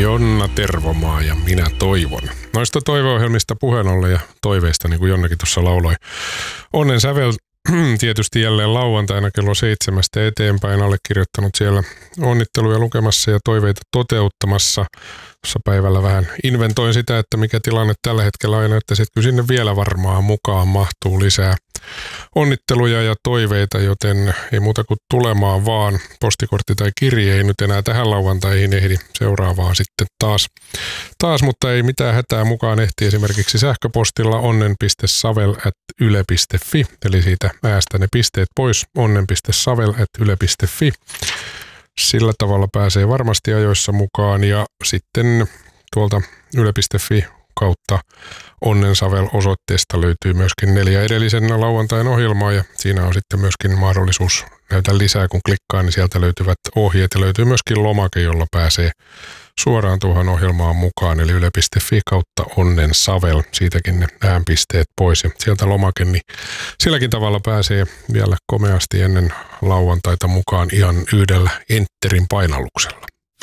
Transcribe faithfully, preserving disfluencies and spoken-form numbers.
Jonna Tervomaa ja minä toivon. Noista toive-ohjelmista puheen ollen ja toiveista, niin kuin Jonnakin tuossa lauloi. Onnen sävel tietysti jälleen lauantaina kello seitsemästä eteenpäin, allekirjoittanut siellä onnitteluja lukemassa ja toiveita toteuttamassa. Tuossa päivällä vähän inventoin sitä, että mikä tilanne tällä hetkellä on, että sitten sinne vielä varmaan mukaan mahtuu lisää onnitteluja ja toiveita, joten ei muuta kuin tulemaan vaan. Postikortti tai kirje ei nyt enää tähän lauantaihin ehdi, seuraavaa sitten taas. Taas, mutta ei mitään hätää, mukaan ehti esimerkiksi sähköpostilla onnen piste savel ät yle piste fi, eli siitä äästä ne pisteet pois, onnen piste savel ät yle piste fi. Sillä tavalla pääsee varmasti ajoissa mukaan ja sitten tuolta yle piste fi kautta Onnensavel-osoitteesta löytyy myöskin neljä edellisen lauantain ohjelmaa ja siinä on sitten myöskin mahdollisuus näytä lisää, kun klikkaa, niin sieltä löytyvät ohjeet ja löytyy myöskin lomake, jolla pääsee suoraan tuohon ohjelmaan mukaan, eli yle piste fi kautta Onnensavel, siitäkin ne äänpisteet pois ja sieltä lomake, niin silläkin tavalla pääsee vielä komeasti ennen lauantaita mukaan ihan yhdellä enterin painalluksella.